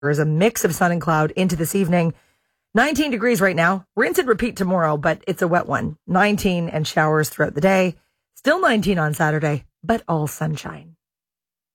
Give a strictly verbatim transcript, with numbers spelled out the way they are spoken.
There's a mix of sun and cloud into this evening. nineteen degrees right now. Rinse and repeat tomorrow, but it's a wet one. nineteen and showers throughout the day. Still nineteen on Saturday, but all sunshine.